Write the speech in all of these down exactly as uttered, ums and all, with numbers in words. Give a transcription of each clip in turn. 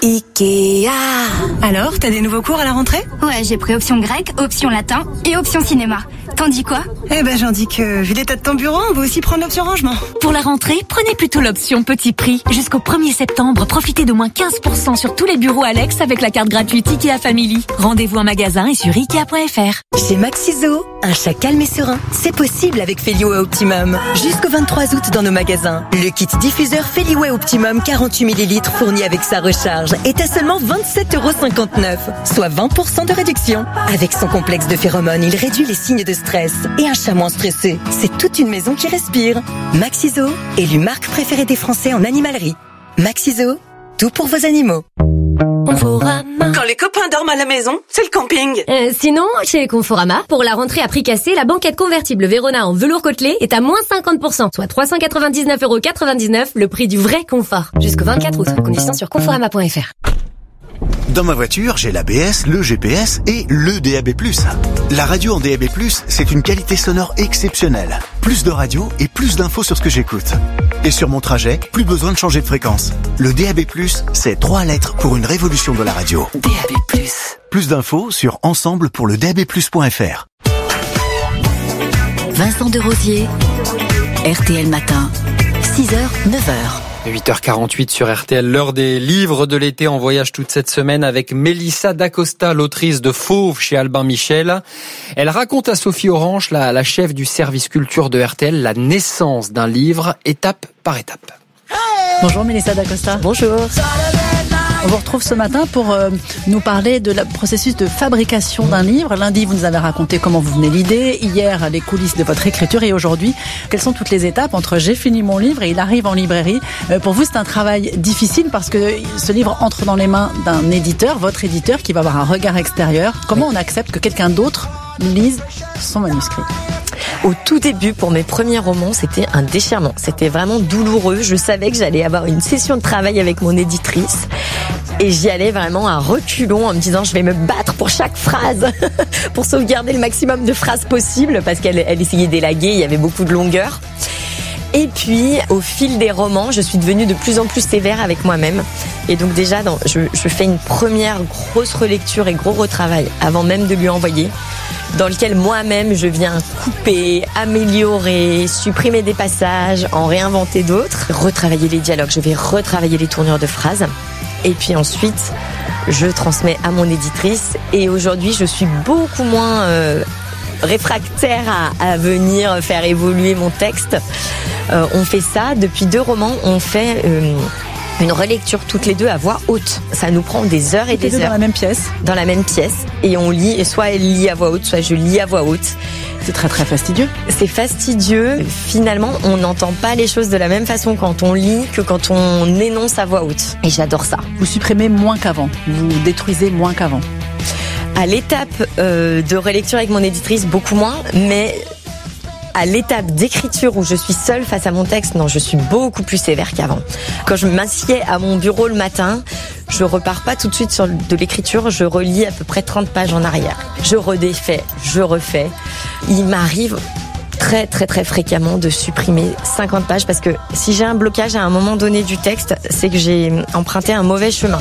Ikea. Alors, t'as des nouveaux cours à la rentrée ? Ouais, j'ai pris option grec, option latin et option cinéma. T'en dis quoi ? Eh ben, j'en dis que, vu l'état de ton bureau, on va aussi prendre l'option rangement. Pour la rentrée, prenez plutôt l'option petit prix. Jusqu'au premier septembre, profitez de moins quinze pour cent sur tous les bureaux Alex avec la carte gratuite Ikea Family. Rendez-vous en magasin et sur ikea point f r. Chez Maxiso, un chat calme et serein, c'est possible avec Feliway Optimum. Jusqu'au vingt-trois août dans nos magasins. Le kit diffuseur Feliway Optimum quarante-huit millilitres fourni avec sa recharge est à seulement vingt-sept euros cinquante-neuf, soit vingt pour cent de réduction. Avec son complexe de phéromones, il réduit les signes de stress et un chat moins stressé. C'est toute une maison qui respire. Maxiso, élu marque préférée des Français en animalerie. Maxiso, tout pour vos animaux. Conforama. Quand les copains dorment à la maison, c'est le camping. Euh, sinon, chez Conforama, pour la rentrée à prix cassé, la banquette convertible Verona en velours côtelé est à moins cinquante pour cent, soit trois cent quatre-vingt-dix-neuf euros quatre-vingt-dix-neuf, le prix du vrai confort. Jusqu'au vingt-quatre août, conditions sur conforama point f r. Dans ma voiture, j'ai l'A B S, le G P S et le D A B plus. La radio en D A B plus, c'est une qualité sonore exceptionnelle. Plus de radio et plus d'infos sur ce que j'écoute. Et sur mon trajet, plus besoin de changer de fréquence. Le D A B plus, c'est trois lettres pour une révolution de la radio. D A B plus. Plus d'infos sur ensemble pour le D A B plus point f r. Vincent de Rosier, R T L Matin, six heures, neuf heures. huit heures quarante-huit sur R T L, l'heure des livres de l'été en voyage toute cette semaine avec Mélissa Dacosta, l'autrice de Fauve chez Albin Michel. Elle raconte à Sophie Orange, la, la chef du service culture de R T L, la naissance d'un livre, étape par étape. Bonjour Mélissa Dacosta. Bonjour. On vous retrouve ce matin pour euh, nous parler de la processus de fabrication d'un livre. Lundi, vous nous avez raconté comment vous venez l'idée. Hier, les coulisses de votre écriture. Et aujourd'hui, quelles sont toutes les étapes entre j'ai fini mon livre et il arrive en librairie. Euh, pour vous, c'est un travail difficile parce que ce livre entre dans les mains d'un éditeur, votre éditeur, qui va avoir un regard extérieur. Comment on accepte que quelqu'un d'autre lise son manuscrit ? Au tout début, pour mes premiers romans, c'était un déchirement. C'était vraiment douloureux. Je savais que j'allais avoir une session de travail avec mon éditrice. Et j'y allais vraiment à reculons en me disant je vais me battre pour chaque phrase, pour sauvegarder le maximum de phrases possibles, parce qu'elle elle essayait d'élaguer, il y avait beaucoup de longueur. Et puis, au fil des romans, je suis devenue de plus en plus sévère avec moi-même. Et donc déjà, dans, je, je fais une première grosse relecture et gros retravail avant même de lui envoyer, dans lequel moi-même je viens couper, améliorer, supprimer des passages, en réinventer d'autres, retravailler les dialogues, je vais retravailler les tournures de phrases. Et puis ensuite, je transmets à mon éditrice. Et aujourd'hui, je suis beaucoup moins euh, réfractaire à, à venir faire évoluer mon texte. Euh, on fait ça depuis deux romans. On fait euh, une relecture toutes les deux à voix haute. Ça nous prend des heures et des heures. Dans la même pièce. Dans la même pièce. Et on lit, et soit elle lit à voix haute, soit je lis à voix haute. C'est très très fastidieux. C'est fastidieux. Finalement, on n'entend pas les choses de la même façon quand on lit que quand on énonce à voix haute. Et j'adore ça. Vous supprimez moins qu'avant. Vous détruisez moins qu'avant. À l'étape euh, de relecture avec mon éditrice, beaucoup moins, mais à l'étape d'écriture où je suis seule face à mon texte, non, je suis beaucoup plus sévère qu'avant. Quand je m'assieds à mon bureau le matin, je repars pas tout de suite sur de l'écriture, je relis à peu près trente pages en arrière. Je redéfais, je refais. Il m'arrive très très très fréquemment de supprimer cinquante pages parce que si j'ai un blocage à un moment donné du texte, c'est que j'ai emprunté un mauvais chemin.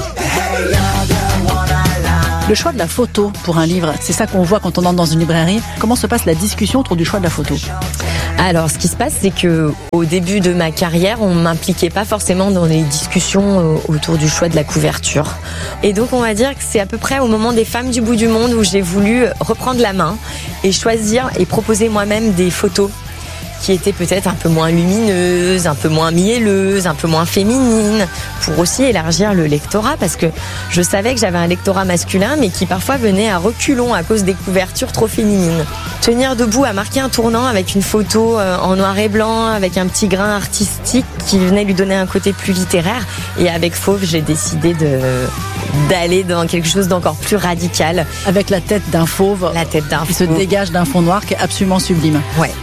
Le choix de la photo pour un livre, c'est ça qu'on voit quand on entre dans une librairie. Comment se passe la discussion autour du choix de la photo ? Alors, ce qui se passe, c'est que au début de ma carrière, on m'impliquait pas forcément dans les discussions autour du choix de la couverture. Et donc, on va dire que c'est à peu près au moment des Femmes du bout du monde où j'ai voulu reprendre la main et choisir et proposer moi-même des photos qui étaient peut-être un peu moins lumineuses, un peu moins mielleuses, un peu moins féminines, pour aussi élargir le lectorat, parce que je savais que j'avais un lectorat masculin, mais qui parfois venait à reculons à cause des couvertures trop féminines. Tenir debout à marquer un tournant avec une photo en noir et blanc, avec un petit grain artistique qui venait lui donner un côté plus littéraire. Et avec Fauve, j'ai décidé de d'aller dans quelque chose d'encore plus radical. Avec la tête d'un fauve, la tête d'un qui fauve. se dégage d'un fond noir qui est absolument sublime. Ouais.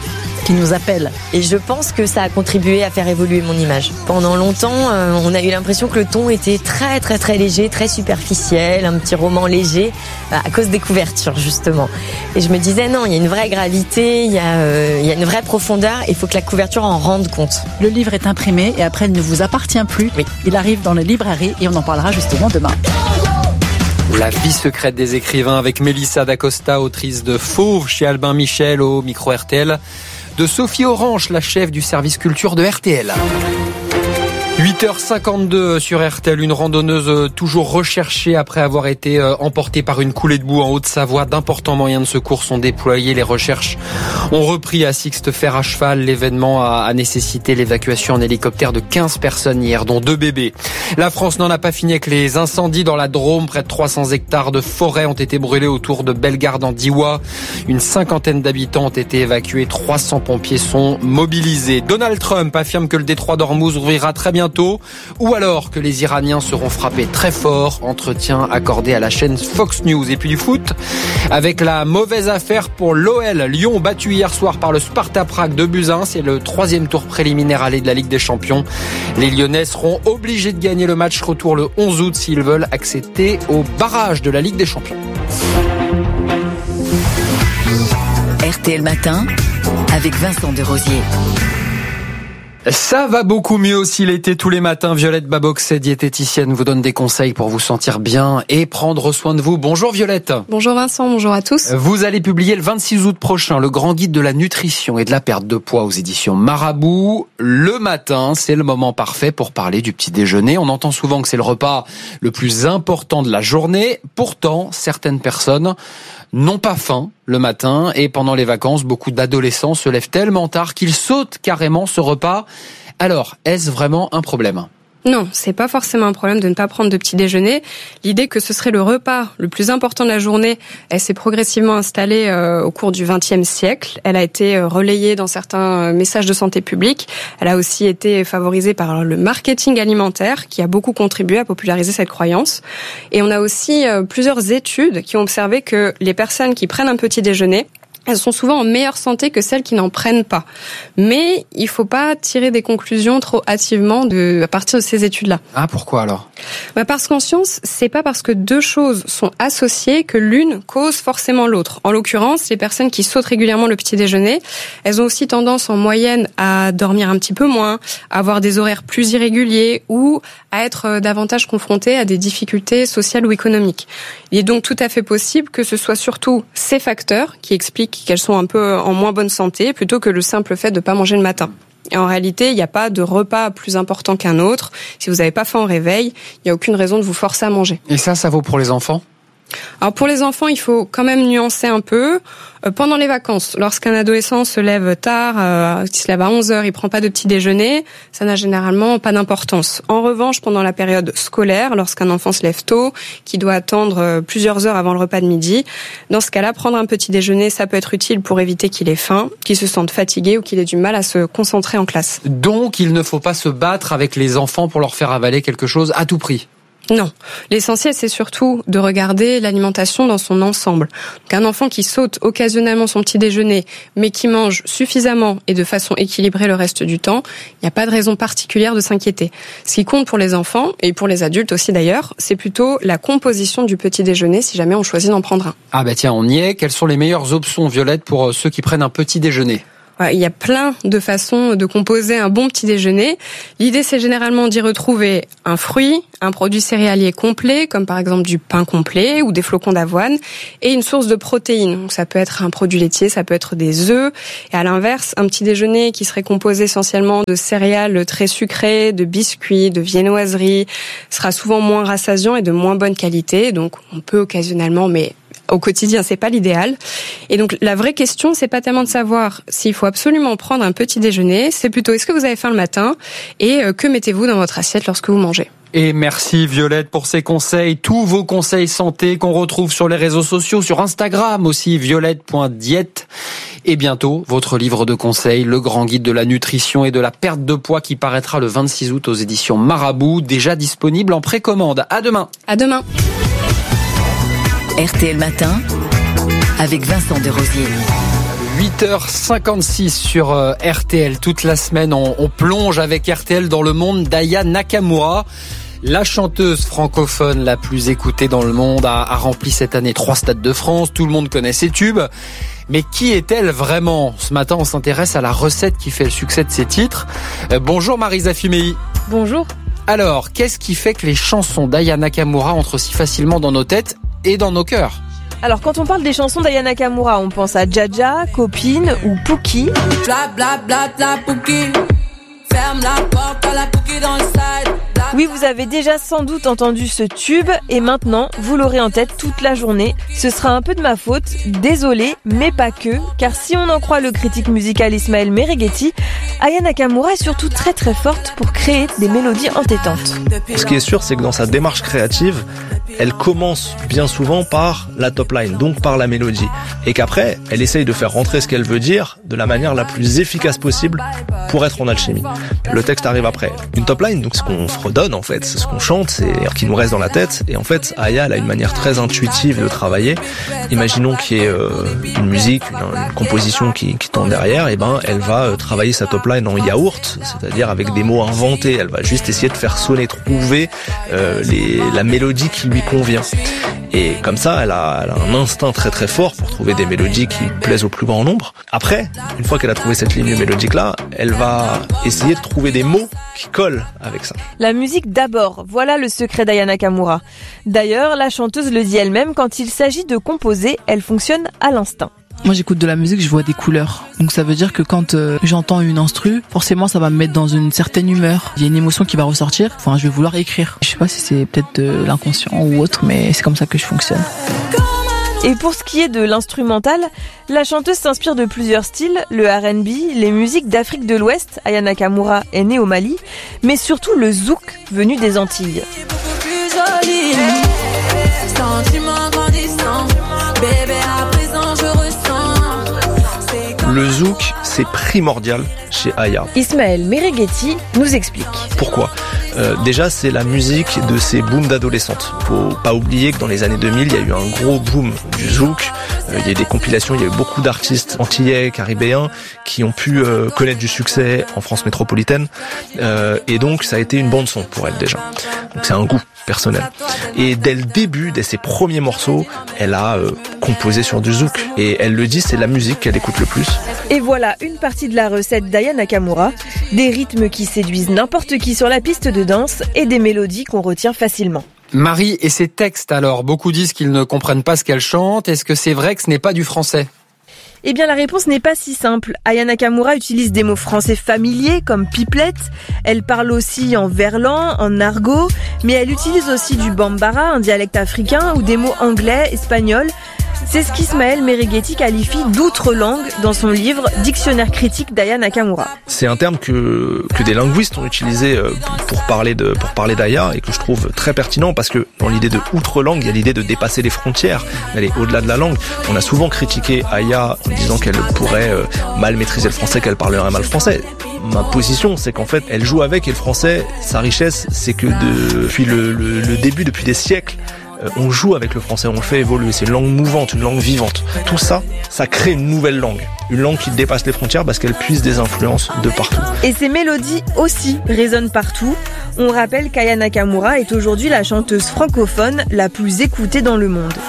qui nous appelle. Et je pense que ça a contribué à faire évoluer mon image. Pendant longtemps, euh, on a eu l'impression que le ton était très très très léger, très superficiel, un petit roman léger, à cause des couvertures justement. Et je me disais non, il y a une vraie gravité, il y a, euh, il y a une vraie profondeur, il faut que la couverture en rende compte. Le livre est imprimé et après il ne vous appartient plus. Oui. Il arrive dans les librairies et on en parlera justement demain. La vie secrète des écrivains avec Mélissa Dacosta, autrice de Fauve chez Albin Michel au micro R T L, de Sophie Orange, la chef du service culture de R T L. huit heures cinquante-deux sur R T L, une randonneuse toujours recherchée après avoir été emportée par une coulée de boue en Haute-Savoie. D'importants moyens de secours sont déployés. Les recherches ont repris à Sixte-Fer à cheval. L'événement a nécessité l'évacuation en hélicoptère de quinze personnes hier, dont deux bébés. La France n'en a pas fini avec les incendies dans la Drôme. Près de trois cents hectares de forêt ont été brûlés autour de Bellegarde en Diois. Une cinquantaine d'habitants ont été évacués. trois cents pompiers sont mobilisés. Donald Trump affirme que le détroit d'Ormuz ouvrira très bientôt, ou alors que les Iraniens seront frappés très fort. Entretien accordé à la chaîne Fox News. Et puis du foot, avec la mauvaise affaire pour l'O L. Lyon battu hier soir par le Sparta Prague de buts à un. C'est le troisième tour préliminaire aller de la Ligue des Champions. Les Lyonnais seront obligés de gagner le match retour le onze août s'ils veulent accéder au barrage de la Ligue des Champions. R T L Matin avec Vincent Desrosiers. Ça va beaucoup mieux aussi l'été. Tous les matins, Violette Baboxet, diététicienne, vous donne des conseils pour vous sentir bien et prendre soin de vous. Bonjour Violette. Bonjour Vincent, bonjour à tous. Vous allez publier le vingt-six août prochain le grand guide de la nutrition et de la perte de poids aux éditions Marabout. Le matin, c'est le moment parfait pour parler du petit déjeuner. On entend souvent que c'est le repas le plus important de la journée. Pourtant, certaines personnes n'ont pas faim le matin et pendant les vacances, beaucoup d'adolescents se lèvent tellement tard qu'ils sautent carrément ce repas. Alors, est-ce vraiment un problème ? Non, c'est pas forcément un problème de ne pas prendre de petit déjeuner. L'idée que ce serait le repas le plus important de la journée, elle s'est progressivement installée euh, au cours du vingtième siècle. Elle a été euh, relayée dans certains messages de santé publique. Elle a aussi été favorisée par le marketing alimentaire qui a beaucoup contribué à populariser cette croyance. Et on a aussi euh, plusieurs études qui ont observé que les personnes qui prennent un petit déjeuner, elles sont souvent en meilleure santé que celles qui n'en prennent pas. Mais il faut pas tirer des conclusions trop hâtivement de, à partir de ces études-là. Ah, pourquoi alors ? Bah parce qu'en science, c'est pas parce que deux choses sont associées que l'une cause forcément l'autre. En l'occurrence, les personnes qui sautent régulièrement le petit déjeuner, elles ont aussi tendance en moyenne à dormir un petit peu moins, à avoir des horaires plus irréguliers ou à être davantage confrontées à des difficultés sociales ou économiques. Il est donc tout à fait possible que ce soit surtout ces facteurs qui expliquent qu'elles sont un peu en moins bonne santé plutôt que le simple fait de ne pas manger le matin. Et en réalité, il n'y a pas de repas plus important qu'un autre. Si vous n'avez pas faim au réveil, il n'y a aucune raison de vous forcer à manger. Et ça, ça vaut pour les enfants ? Alors pour les enfants, il faut quand même nuancer un peu. Euh, pendant les vacances, lorsqu'un adolescent se lève tard, euh, il se lève à onze heures, il prend pas de petit déjeuner, ça n'a généralement pas d'importance. En revanche, pendant la période scolaire, lorsqu'un enfant se lève tôt, qui doit attendre euh, plusieurs heures avant le repas de midi, dans ce cas-là, prendre un petit déjeuner, ça peut être utile pour éviter qu'il ait faim, qu'il se sente fatigué ou qu'il ait du mal à se concentrer en classe. Donc, il ne faut pas se battre avec les enfants pour leur faire avaler quelque chose à tout prix. Non. L'essentiel, c'est surtout de regarder l'alimentation dans son ensemble. Donc, un enfant qui saute occasionnellement son petit déjeuner, mais qui mange suffisamment et de façon équilibrée le reste du temps, il n'y a pas de raison particulière de s'inquiéter. Ce qui compte pour les enfants, et pour les adultes aussi d'ailleurs, c'est plutôt la composition du petit déjeuner si jamais on choisit d'en prendre un. Ah bah tiens, on y est. Quelles sont les meilleures options, Violette, pour ceux qui prennent un petit déjeuner ? Il y a plein de façons de composer un bon petit déjeuner. L'idée, c'est généralement d'y retrouver un fruit, un produit céréalier complet, comme par exemple du pain complet ou des flocons d'avoine, et une source de protéines. Donc, ça peut être un produit laitier, ça peut être des œufs. Et à l'inverse, un petit déjeuner qui serait composé essentiellement de céréales très sucrées, de biscuits, de viennoiseries, sera souvent moins rassasiant et de moins bonne qualité. Donc, on peut occasionnellement, mais au quotidien, c'est pas l'idéal. Et donc, la vraie question, c'est pas tellement de savoir s'il faut absolument prendre un petit déjeuner, c'est plutôt est-ce que vous avez faim le matin et que mettez-vous dans votre assiette lorsque vous mangez. Et merci Violette pour ces conseils, tous vos conseils santé qu'on retrouve sur les réseaux sociaux, sur Instagram aussi, violette point diète. Et bientôt, votre livre de conseils, le grand guide de la nutrition et de la perte de poids qui paraîtra le vingt-six août aux éditions Marabout, déjà disponible en précommande. À demain. À demain. R T L Matin avec Vincent Desrosiers. huit heures cinquante-six sur R T L. Toute la semaine, on, on plonge avec R T L dans le monde d'Aya Nakamura. La chanteuse francophone la plus écoutée dans le monde a, a rempli cette année trois stades de France. Tout le monde connaît ses tubes. Mais qui est-elle vraiment ? Ce matin, on s'intéresse à la recette qui fait le succès de ses titres. Euh, bonjour Marisa Fumei. Bonjour. Alors, qu'est-ce qui fait que les chansons d'Aya Nakamura entrent aussi facilement dans nos têtes et dans nos cœurs ? Alors, quand on parle des chansons d'Aya Nakamura, on pense à Jaja, Copine ou Pookie. Bla bla bla bla Pookie. Ferme la porte à la Pookie dans le side. Oui, vous avez déjà sans doute entendu ce tube et maintenant, vous l'aurez en tête toute la journée. Ce sera un peu de ma faute, désolé, mais pas que, car si on en croit le critique musical Ismaël Merighetti, Aya Nakamura est surtout très très forte pour créer des mélodies entêtantes. Ce qui est sûr, c'est que dans sa démarche créative, elle commence bien souvent par la top line, donc par la mélodie, et qu'après, elle essaye de faire rentrer ce qu'elle veut dire de la manière la plus efficace possible pour être en alchimie. Le texte arrive après. Une top line, donc ce qu'on fredonne en fait, c'est ce qu'on chante, c'est ce qui nous reste dans la tête, et en fait, Aya, elle a une manière très intuitive de travailler. Imaginons qu'il y ait euh, une musique, une, une composition qui, qui tend derrière, et ben, elle va euh, travailler sa top line en yaourt, c'est-à-dire avec des mots inventés. Elle va juste essayer de faire sonner, trouver euh, les, la mélodie qui lui convient. Et comme ça, elle a, elle a un instinct très très fort pour trouver des mélodies qui plaisent au plus grand nombre. Après, une fois qu'elle a trouvé cette ligne mélodique-là, elle va essayer de trouver des mots qui collent avec ça. La musique d'abord, voilà le secret d'Aya Nakamura. D'ailleurs, la chanteuse le dit elle-même, quand il s'agit de composer, elle fonctionne à l'instinct. Moi j'écoute de la musique, je vois des couleurs. Donc ça veut dire que quand euh, j'entends une instru, forcément ça va me mettre dans une certaine humeur. Il y a une émotion qui va ressortir, enfin je vais vouloir écrire. Je sais pas si c'est peut-être de l'inconscient ou autre, mais c'est comme ça que je fonctionne. Et pour ce qui est de l'instrumental, la chanteuse s'inspire de plusieurs styles, le R and B, les musiques d'Afrique de l'Ouest, Aya Nakamura est née au Mali, mais surtout le zouk venu des Antilles. Le zouk, c'est primordial chez Aya. Ismaël Merighetti nous explique. Pourquoi ? euh, Déjà, c'est la musique de ces booms d'adolescentes. Faut pas oublier que dans les années deux mille, il y a eu un gros boom du zouk. Euh, il y a eu des compilations, il y a eu beaucoup d'artistes antillais, caribéens, qui ont pu euh, connaître du succès en France métropolitaine. Euh, et donc, ça a été une bande-son pour elle déjà. Donc, c'est un goût personnel. Et dès le début, dès ses premiers morceaux, elle a euh, composé sur du zouk. Et elle le dit, c'est la musique qu'elle écoute le plus. Et voilà une partie de la recette d'Aya Nakamura. Des rythmes qui séduisent n'importe qui sur la piste de danse et des mélodies qu'on retient facilement. Marie, et ses textes alors ? Beaucoup disent qu'ils ne comprennent pas ce qu'elle chante. Est-ce que c'est vrai que ce n'est pas du français ? Eh bien, la réponse n'est pas si simple. Aya Nakamura utilise des mots français familiers comme pipelette. Elle parle aussi en verlan, en argot, mais elle utilise aussi du bambara, un dialecte africain, ou des mots anglais, espagnols. C'est ce qu'Ismaël Merighetti qualifie d'outre-langue dans son livre Dictionnaire critique d'Aya Nakamura. C'est un terme que que des linguistes ont utilisé pour parler de pour parler d'Aya et que je trouve très pertinent parce que dans l'idée de outre-langue, il y a l'idée de dépasser les frontières, d'aller au-delà de la langue. On a souvent critiqué Aya en disant qu'elle pourrait mal maîtriser le français, qu'elle parlerait mal français. Ma position, c'est qu'en fait, elle joue avec et le français, sa richesse, c'est que depuis le, le, le début, depuis des siècles, on joue avec le français, on le fait évoluer. C'est une langue mouvante, une langue vivante. Tout ça, ça crée une nouvelle langue. Une langue qui dépasse les frontières parce qu'elle puise des influences de partout. Et ces mélodies aussi résonnent partout. On rappelle qu'Aya Nakamura est aujourd'hui la chanteuse francophone la plus écoutée dans le monde.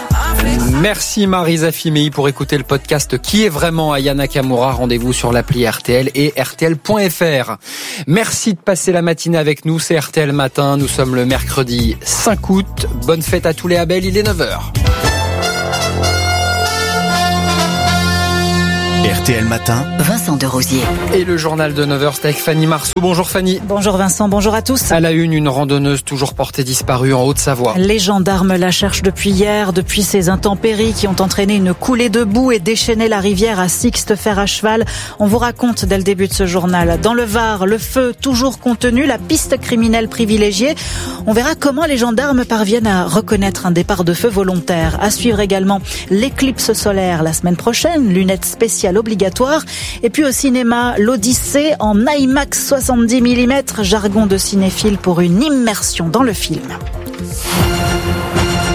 Merci Marisa Fumei. Pour écouter le podcast Qui est vraiment Aya Nakamura, rendez-vous sur l'appli R T L et R T L point F R. Merci de passer la matinée avec nous, c'est R T L Matin. Nous sommes le mercredi cinq août. Bonne fête à tous les Abel, il est neuf heures. R T L Matin, Vincent Derosier. Et le journal de neuf heures, c'est avec Fanny Marceau. Bonjour Fanny. Bonjour Vincent, bonjour à tous. À la une, une randonneuse toujours portée disparue en Haute-Savoie. Les gendarmes la cherchent depuis hier, depuis ces intempéries qui ont entraîné une coulée de boue et déchaîné la rivière à Sixte Fer à cheval. On vous raconte dès le début de ce journal. Dans le Var, le feu toujours contenu, la piste criminelle privilégiée. On verra comment les gendarmes parviennent à reconnaître un départ de feu volontaire. À suivre également l'éclipse solaire la semaine prochaine, lunettes spéciales obligatoire. Et puis au cinéma, l'Odyssée en IMAX soixante-dix millimètres, jargon de cinéphile pour une immersion dans le film.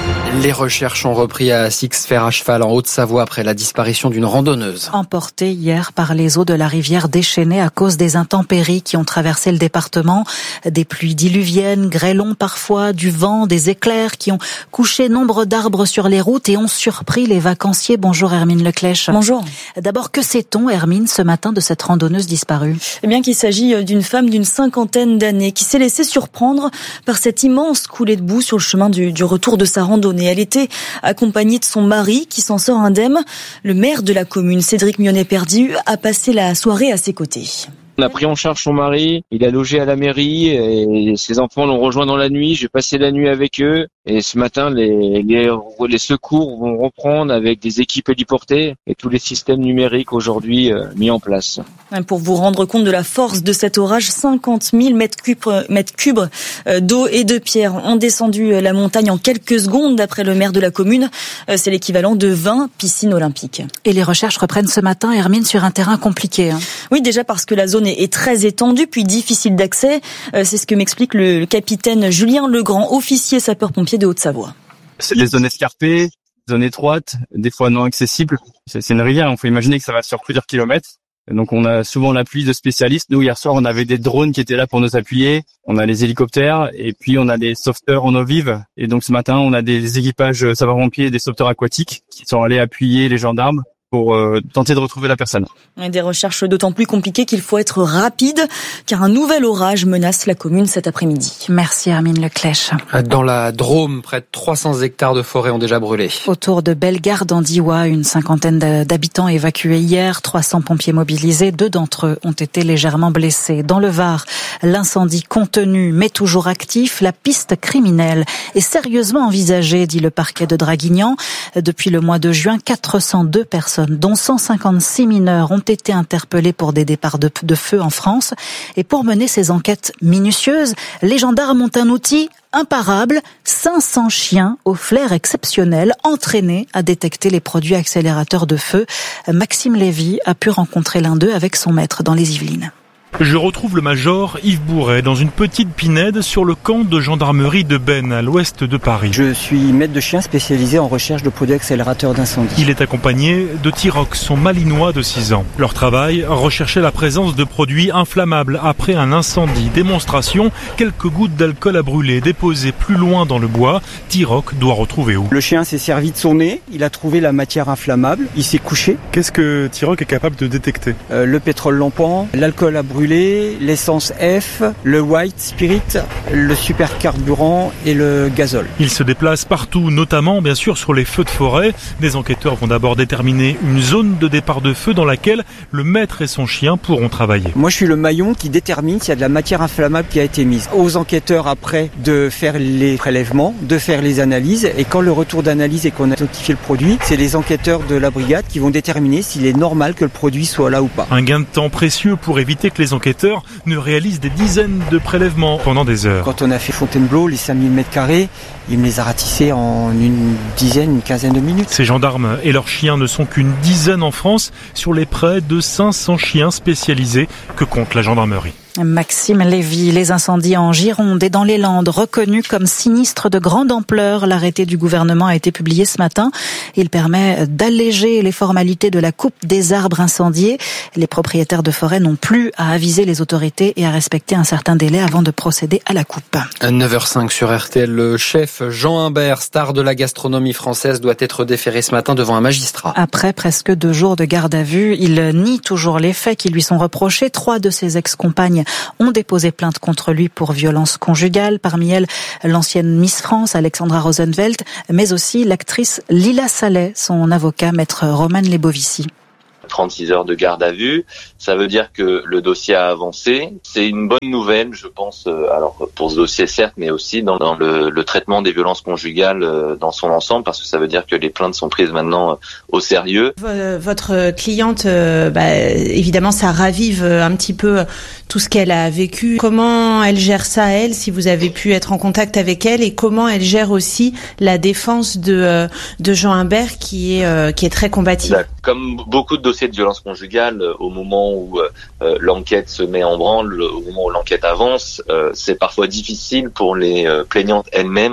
Les recherches ont repris à Sixfer à cheval en Haute-Savoie après la disparition d'une randonneuse. Emportée hier par les eaux de la rivière déchaînée à cause des intempéries qui ont traversé le département. Des pluies diluviennes, grêlons parfois, du vent, des éclairs qui ont couché nombre d'arbres sur les routes et ont surpris les vacanciers. Bonjour Hermine Leclèche. Bonjour. D'abord, que sait-on, Hermine, ce matin de cette randonneuse disparue ? Eh bien qu'il s'agit d'une femme d'une cinquantaine d'années qui s'est laissée surprendre par cette immense coulée de boue sur le chemin du, du retour de sa randonnée. Elle était accompagnée de son mari qui s'en sort indemne. Le maire de la commune, Cédric Mionnet-Perdu, a passé la soirée à ses côtés. On a pris en charge son mari, il a logé à la mairie et ses enfants l'ont rejoint dans la nuit. J'ai passé la nuit avec eux et ce matin, les, les, les secours vont reprendre avec des équipes héliportées et tous les systèmes numériques aujourd'hui euh, mis en place. Pour vous rendre compte de la force de cet orage, cinquante mille mètres cubes, mètres cubes d'eau et de pierre ont descendu la montagne en quelques secondes d'après le maire de la commune. C'est l'équivalent de vingt piscines olympiques. Et les recherches reprennent ce matin, Hermine, sur un terrain compliqué. Hein. Oui, déjà parce que la zone est très étendue, puis difficile d'accès. C'est ce que m'explique le capitaine Julien Legrand, officier sapeur-pompier de Haute-Savoie. C'est des zones escarpées, zones étroites, des fois non accessibles. C'est une rivière, il faut imaginer que ça va sur plusieurs kilomètres. Donc on a souvent l'appui de spécialistes. Nous, hier soir, on avait des drones qui étaient là pour nous appuyer. On a les hélicoptères et puis on a des sauveteurs en eau vive. Et donc ce matin, on a des équipages sapeurs-pompiers et des sauveteurs aquatiques qui sont allés appuyer les gendarmes pour euh, tenter de retrouver la personne. Des recherches d'autant plus compliquées qu'il faut être rapide, car un nouvel orage menace la commune cet après-midi. Merci Hermine Leclèche. Dans la Drôme, près de trois cents hectares de forêt ont déjà brûlé. Autour de Bellegarde en Diois, une cinquantaine d'habitants évacués hier, trois cents pompiers mobilisés, deux d'entre eux ont été légèrement blessés. Dans le Var, l'incendie contenu mais toujours actif, la piste criminelle est sérieusement envisagée, dit le parquet de Draguignan. Depuis le mois de juin, quatre cent deux personnes, dont cent cinquante-six mineurs, ont été interpellés pour des départs de, de feu en France. Et pour mener ces enquêtes minutieuses, les gendarmes ont un outil imparable, cinq cents chiens au flair exceptionnel, entraînés à détecter les produits accélérateurs de feu. Maxime Lévy a pu rencontrer l'un d'eux avec son maître dans les Yvelines. Je retrouve le major Yves Bourret dans une petite pinède sur le camp de gendarmerie de Bennes, à l'ouest de Paris. Je suis maître de chien spécialisé en recherche de produits accélérateurs d'incendie. Il est accompagné de Tiroc, son malinois de six ans. Leur travail, rechercher la présence de produits inflammables après un incendie. Démonstration, quelques gouttes d'alcool à brûler déposées plus loin dans le bois. Tiroc doit retrouver où ? Le chien s'est servi de son nez, il a trouvé la matière inflammable, il s'est couché. Qu'est-ce que Tiroc est capable de détecter ? euh, Le pétrole lampant, l'alcool à brûler, l'essence F, le white spirit, le supercarburant et le gazole. Il se déplace partout, notamment bien sûr sur les feux de forêt. Les enquêteurs vont d'abord déterminer une zone de départ de feu dans laquelle le maître et son chien pourront travailler. Moi je suis le maillon qui détermine s'il y a de la matière inflammable qui a été mise. Aux enquêteurs après de faire les prélèvements, de faire les analyses, et quand le retour d'analyse et qu'on a identifié le produit, c'est les enquêteurs de la brigade qui vont déterminer s'il est normal que le produit soit là ou pas. Un gain de temps précieux pour éviter que les enquêteurs ne réalisent des dizaines de prélèvements pendant des heures. Quand on a fait Fontainebleau, les cinq mille mètres carrés, ils me les a ratissés en une dizaine, une quinzaine de minutes. Ces gendarmes et leurs chiens ne sont qu'une dizaine en France sur les près de cinq cents chiens spécialisés que compte la gendarmerie. Maxime Lévy, les incendies en Gironde et dans les Landes reconnus comme sinistres de grande ampleur. L'arrêté du gouvernement a été publié ce matin. Il permet d'alléger les formalités de la coupe des arbres incendiés. Les propriétaires de forêt n'ont plus à aviser les autorités et à respecter un certain délai avant de procéder à la coupe. À neuf heures cinq sur R T L, le chef Jean Humbert, star de la gastronomie française, doit être déféré ce matin devant un magistrat. Après presque deux jours de garde à vue, il nie toujours les faits qui lui sont reprochés. Trois de ses ex-compagnes ont déposé plainte contre lui pour violence conjugale. Parmi elles, l'ancienne Miss France, Alexandra Rosenfeld, mais aussi l'actrice Lila Salet, son avocat, maître Roman Lebovici. trente-six heures de garde à vue, ça veut dire que le dossier a avancé. C'est une bonne nouvelle, je pense, alors pour ce dossier certes, mais aussi dans, dans le, le traitement des violences conjugales dans son ensemble, parce que ça veut dire que les plaintes sont prises maintenant au sérieux. Votre cliente, bah, évidemment, ça ravive un petit peu tout ce qu'elle a vécu. Comment elle gère ça, elle, si vous avez pu être en contact avec elle, et comment elle gère aussi la défense de, de Jean Humbert, qui est, qui est très combatif. Comme beaucoup de dossiers de violence conjugale, au moment où euh, l'enquête se met en branle, au moment où l'enquête avance, euh, c'est parfois difficile pour les euh, plaignantes elles-mêmes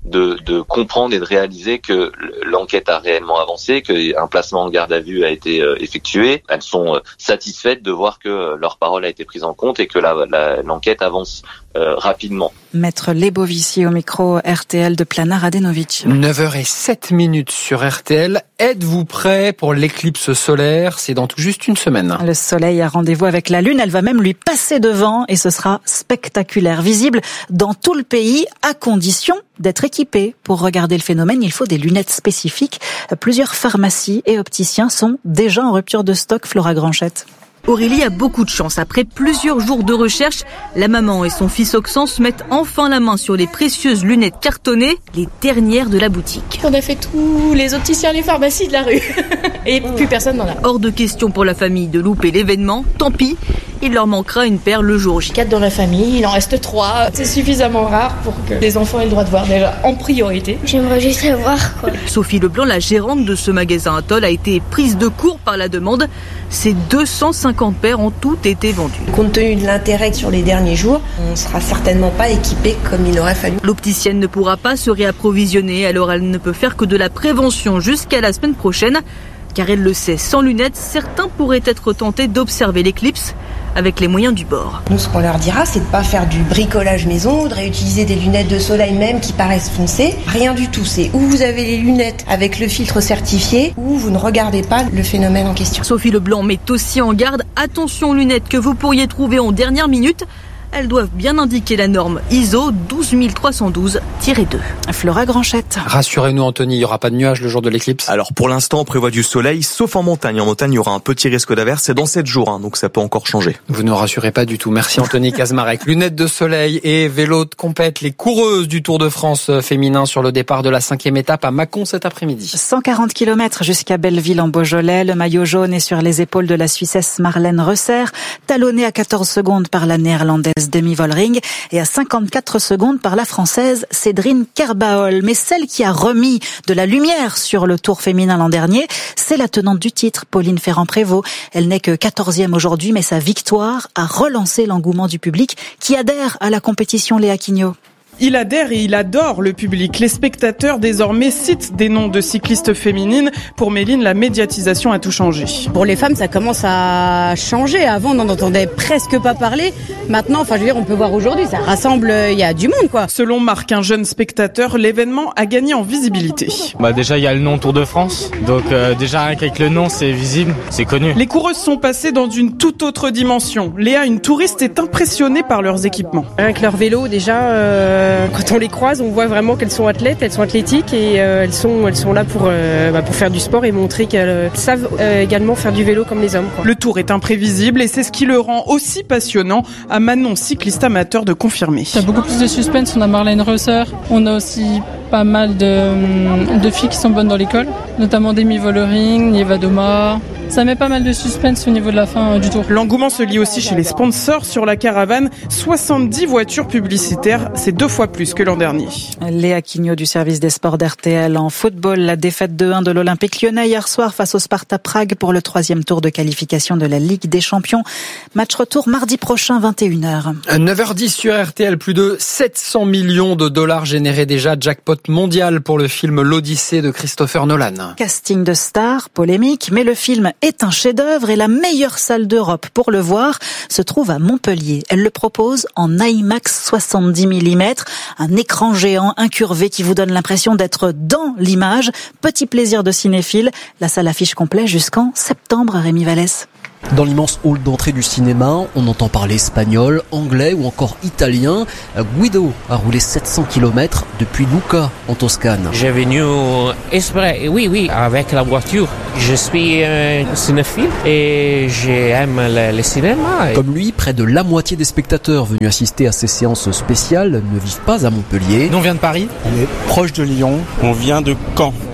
de, de comprendre et de réaliser que l'enquête a réellement avancé, qu'un placement en garde à vue a été effectué. Elles sont satisfaites de voir que leur parole a été prise en compte et que la, la, l'enquête avance euh, rapidement. Maître Lebovici au micro R T L de Plana Radenovic. neuf heures zéro sept minutes sur R T L. Êtes-vous prêt pour l'éclipse solaire? C'est dans tout juste une semaine. Le soleil a rendez-vous avec la lune. Elle va même lui passer devant et ce sera spectaculaire. Visible dans tout le pays à condition d'être équipé. Pour regarder le phénomène, il faut des lunettes spécifiques. Plusieurs pharmacies et opticiens sont déjà en rupture de stock. Flora Granchette. Aurélie a beaucoup de chance. Après plusieurs jours de recherche, la maman et son fils Oxens mettent enfin la main sur les précieuses lunettes cartonnées, les dernières de la boutique. On a fait tous les opticiens, les pharmacies de la rue. Et plus personne n'en a. Hors de question pour la famille de louper l'événement. Tant pis, il leur manquera une paire le jour J. Quatre dans la famille, il en reste trois. C'est suffisamment rare pour que les enfants aient le droit de voir déjà en priorité. J'aimerais juste savoir quoi. Sophie Leblanc, la gérante de ce magasin Atoll, a été prise de court par la demande. Ces deux cent cinquante paires ont toutes été vendues. Compte tenu de l'intérêt sur les derniers jours, on ne sera certainement pas équipé comme il aurait fallu. L'opticienne ne pourra pas se réapprovisionner, alors elle ne peut faire que de la prévention jusqu'à la semaine prochaine. Car elle le sait, sans lunettes, certains pourraient être tentés d'observer l'éclipse avec les moyens du bord. Nous, ce qu'on leur dira, c'est de ne pas faire du bricolage maison, de réutiliser des lunettes de soleil même qui paraissent foncées. Rien du tout. C'est où vous avez les lunettes avec le filtre certifié, ou vous ne regardez pas le phénomène en question. Sophie Leblanc met aussi en garde. Attention aux lunettes que vous pourriez trouver en dernière minute. Elles doivent bien indiquer la norme I S O douze mille trois cent douze tiret deux. Flora Granchette. Rassurez-nous Anthony, il n'y aura pas de nuages le jour de l'éclipse? Alors pour l'instant on prévoit du soleil, sauf en montagne. En montagne il y aura un petit risque d'averse, c'est dans sept jours, hein, donc ça peut encore changer. Vous ne rassurez pas du tout. Merci Anthony Kazmarek. Lunettes de soleil et vélo de compète, les coureuses du Tour de France féminin sur le départ de la cinquième étape à Mâcon cet après-midi. cent quarante kilomètres jusqu'à Belleville en Beaujolais. Le maillot jaune est sur les épaules de la Suissesse Marlène Reusser, talonnée à quatorze secondes par la néerlandaise Demi Vollering et à cinquante-quatre secondes par la française Cédrine Kerbaol. Mais celle qui a remis de la lumière sur le Tour féminin l'an dernier, c'est la tenante du titre, Pauline Ferrand-Prévot. Elle n'est que quatorzième aujourd'hui, mais sa victoire a relancé l'engouement du public qui adhère à la compétition. Léa Quignot. Il adhère et il adore le public. Les spectateurs désormais citent des noms de cyclistes féminines. Pour Méline, la médiatisation a tout changé. Pour les femmes, ça commence à changer. Avant, on n'en entendait presque pas parler. Maintenant, enfin, je veux dire, on peut voir aujourd'hui, ça rassemble, il y a du monde, quoi. Selon Marc, un jeune spectateur, l'événement a gagné en visibilité. Bah déjà, il y a le nom Tour de France. Donc euh, déjà, rien qu'avec le nom, c'est visible, c'est connu. Les coureuses sont passées dans une toute autre dimension. Léa, une touriste, est impressionnée par leurs équipements. Avec leur vélo, déjà... Euh... Quand on les croise, on voit vraiment qu'elles sont athlètes, elles sont athlétiques et euh, elles sont elles sont là pour euh, bah, pour faire du sport et montrer qu'elles euh, savent euh, également faire du vélo comme les hommes, quoi. Le Tour est imprévisible et c'est ce qui le rend aussi passionnant. À Manon, cycliste amateur, de confirmer. Il y a beaucoup plus de suspense. On a Marlène Reusser, on a aussi pas mal de, de filles qui sont bonnes dans l'école, notamment Demi Vollering, Nieva Doma. Ça met pas mal de suspense au niveau de la fin euh, du Tour. L'engouement se lit aussi chez les sponsors. Sur la caravane, soixante-dix voitures publicitaires, c'est deux fois plus que l'an dernier. Léa Quignot du service des sports d'R T L. En football, la défaite deux un de l'Olympique Lyonnais hier soir face au Sparta Prague pour le troisième tour de qualification de la Ligue des Champions. Match retour mardi prochain, vingt et une heures. neuf heures dix sur R T L, plus de sept cents millions de dollars générés déjà, jackpot mondial pour le film L'Odyssée de Christopher Nolan. Casting de stars, polémique, mais le film est un chef-d'œuvre et la meilleure salle d'Europe pour le voir se trouve à Montpellier. Elle le propose en IMAX soixante-dix millimètres, un écran géant incurvé qui vous donne l'impression d'être dans l'image. Petit plaisir de cinéphile. La salle affiche complet jusqu'en septembre, Rémi Vallès. Dans l'immense hall d'entrée du cinéma, on entend parler espagnol, anglais ou encore italien. Guido a roulé sept cents kilomètres depuis Lucca, en Toscane. J'ai venu exprès, oui, oui, avec la voiture. Je suis un cinéphile et j'aime le, le cinéma. Comme lui, près de la moitié des spectateurs venus assister à ces séances spéciales ne vivent pas à Montpellier. Nous, on vient de Paris. On est proche de Lyon. On vient de Caen.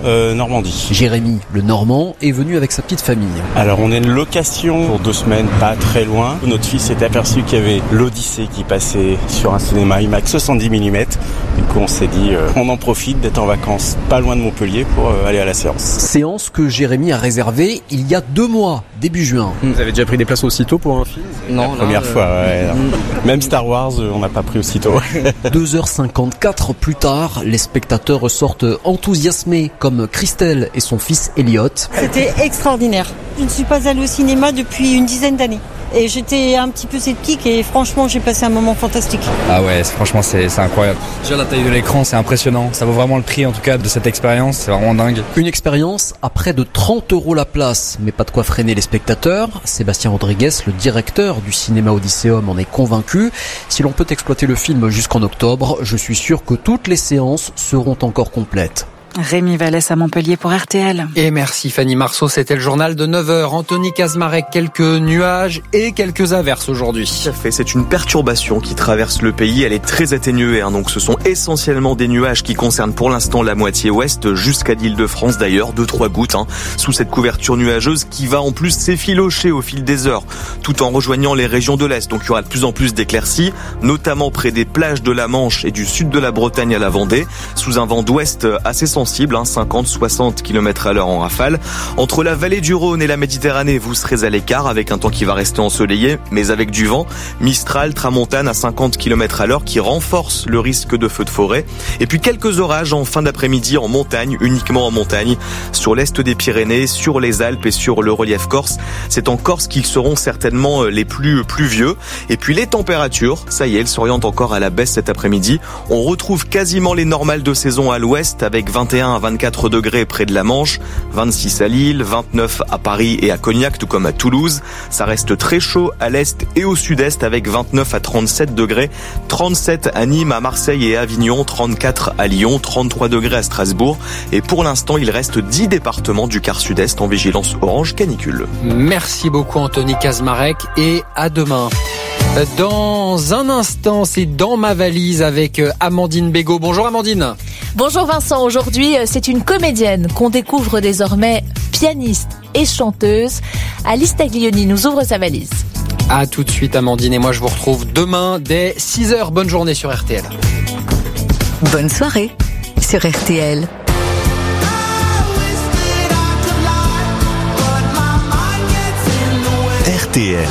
euh, Normandie. Jérémy, le Normand, est venu avec sa petite famille. Alors on est une location pour deux semaines, pas très loin. Notre fils s'est aperçu qu'il y avait l'Odyssée qui passait sur un cinéma IMAX soixante-dix millimètres. Du coup on s'est dit, euh, on en profite d'être en vacances pas loin de Montpellier pour euh, aller à la séance. Séance que Jérémy a réservée il y a deux mois, début juin. Vous avez déjà pris des places aussitôt pour un film ? Non, la première là, fois, ouais. Mmh. Même Star Wars, on n'a pas pris aussitôt. deux heures cinquante-quatre plus tard, les spectateurs sortent enthousiasmés comme Christelle et son fils Elliot. C'était extraordinaire. Je ne suis pas allée au cinéma depuis une dizaine d'années. Et j'étais un petit peu sceptique et franchement j'ai passé un moment fantastique. Ah ouais, franchement c'est, c'est incroyable. Déjà la taille de l'écran c'est impressionnant, ça vaut vraiment le prix en tout cas de cette expérience, c'est vraiment dingue. Une expérience à près de trente euros la place, mais pas de quoi freiner les spectateurs. Sébastien Rodriguez, le directeur du cinéma Odysseum, en est convaincu. Si l'on peut exploiter le film jusqu'en octobre, je suis sûr que toutes les séances seront encore complètes. Rémi Vallès à Montpellier pour R T L. Et merci Fanny Marceau, c'était le journal de neuf heures. Anthony Kazmarek, quelques nuages et quelques averses aujourd'hui. Tout à fait, c'est une perturbation qui traverse le pays, elle est très atténuée, hein. Donc ce sont essentiellement des nuages qui concernent pour l'instant la moitié ouest jusqu'à l'Île-de-France d'ailleurs, deux trois gouttes hein, sous cette couverture nuageuse qui va en plus s'effilocher au fil des heures, tout en rejoignant les régions de l'Est. Donc il y aura de plus en plus d'éclaircies, notamment près des plages de la Manche et du sud de la Bretagne à la Vendée, sous un vent d'ouest assez sensible. cinquante à soixante kilomètres à l'heure en rafale. Entre la vallée du Rhône et la Méditerranée, vous serez à l'écart avec un temps qui va rester ensoleillé, mais avec du vent. Mistral, tramontane à cinquante kilomètres à l'heure qui renforce le risque de feux de forêt. Et puis quelques orages en fin d'après-midi en montagne, uniquement en montagne, sur l'est des Pyrénées, sur les Alpes et sur le relief corse. C'est en Corse qu'ils seront certainement les plus pluvieux. Et puis les températures, ça y est, elles s'orientent encore à la baisse cet après-midi. On retrouve quasiment les normales de saison à l'ouest avec vingt et un à vingt-quatre degrés près de la Manche, vingt-six à Lille, vingt-neuf à Paris et à Cognac, tout comme à Toulouse. Ça reste très chaud à l'est et au sud-est avec vingt-neuf à trente-sept degrés, trente-sept à Nîmes, à Marseille et à Avignon, trente-quatre à Lyon, trente-trois degrés à Strasbourg. Et pour l'instant, il reste dix départements du quart sud-est en vigilance orange canicule. Merci beaucoup Anthony Kazmarek et à demain. Dans un instant, c'est Dans ma valise avec Amandine Bégaud. Bonjour Amandine. Bonjour Vincent, aujourd'hui c'est une comédienne qu'on découvre désormais pianiste et chanteuse. Alice Taglioni nous ouvre sa valise. À tout de suite Amandine et moi je vous retrouve demain dès six heures. Bonne journée sur R T L. Bonne soirée sur R T L. R T L,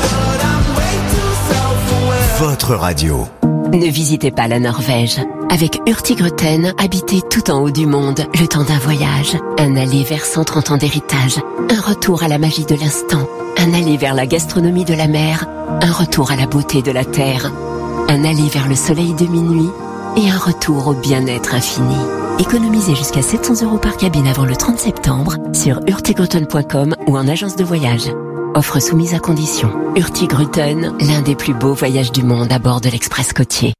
votre radio. Ne visitez pas la Norvège. Avec Hurtigruten, habitez tout en haut du monde, le temps d'un voyage. Un aller vers cent trente ans d'héritage. Un retour à la magie de l'instant. Un aller vers la gastronomie de la mer. Un retour à la beauté de la terre. Un aller vers le soleil de minuit. Et un retour au bien-être infini. Économisez jusqu'à sept cents euros par cabine avant le trente septembre sur hurtigruten point com ou en agence de voyage. Offre soumise à condition. Hurtigruten, l'un des plus beaux voyages du monde à bord de l'Express côtier.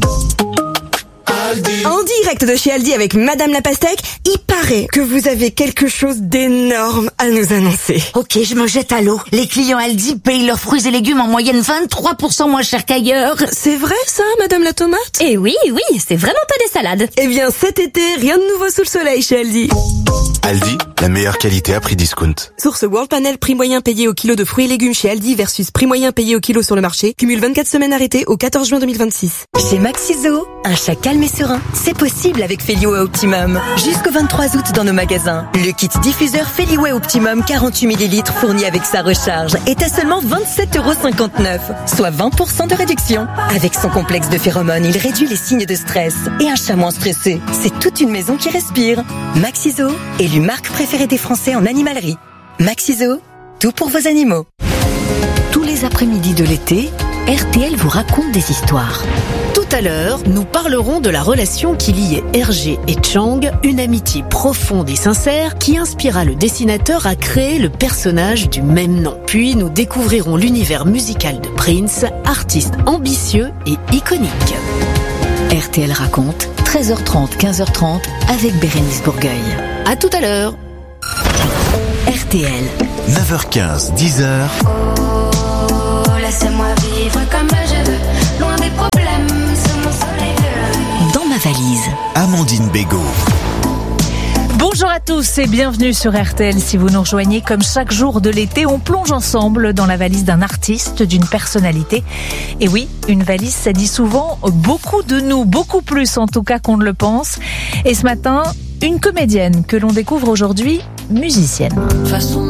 En direct de chez Aldi avec Madame la Pastèque, il paraît que vous avez quelque chose d'énorme à nous annoncer. Ok, je me jette à l'eau. Les clients Aldi payent leurs fruits et légumes en moyenne vingt-trois pour cent moins cher qu'ailleurs. C'est vrai ça, Madame la Tomate? Eh oui, oui, c'est vraiment pas des salades. Eh bien cet été, rien de nouveau sous le soleil chez Aldi. Aldi, la meilleure qualité à prix discount. Source World Panel, prix moyen payé au kilo de fruits et légumes chez Aldi versus prix moyen payé au kilo sur le marché. Cumule vingt-quatre semaines arrêtées au quatorze juin deux mille vingt-six. Chez Maxiso, un chat calme et serein, c'est possible avec Feliway Optimum. Jusqu'au vingt-trois août dans nos magasins. Le kit diffuseur Feliway Optimum quarante-huit millilitres fourni avec sa recharge est à seulement vingt-sept euros cinquante-neuf, soit vingt pour cent de réduction. Avec son complexe de phéromones, il réduit les signes de stress. Et un chat moins stressé, c'est toute une maison qui respire. Maxiso, élue marque préférée des Français en animalerie. Maxiso, tout pour vos animaux. Tous les après-midi de l'été, R T L vous raconte des histoires. Tout à l'heure, nous parlerons de la relation qui liait Hergé et Chang, une amitié profonde et sincère qui inspira le dessinateur à créer le personnage du même nom. Puis nous découvrirons l'univers musical de Prince, artiste ambitieux et iconique. R T L raconte, treize heures trente, quinze heures trente, avec Bérénice Bourgueil. À tout à l'heure. R T L. neuf heures quinze, dix heures. Oh, laissez-moi vivre comme je veux, loin des problèmes, sous mon soleil bleu. Dans ma valise. Amandine Bégaud. Bonjour Bonjour à tous et bienvenue sur R T L. Si vous nous rejoignez, comme chaque jour de l'été, on plonge ensemble dans la valise d'un artiste, d'une personnalité. Et oui, une valise, ça dit souvent beaucoup de nous, beaucoup plus en tout cas qu'on ne le pense. Et ce matin, une comédienne que l'on découvre aujourd'hui musicienne.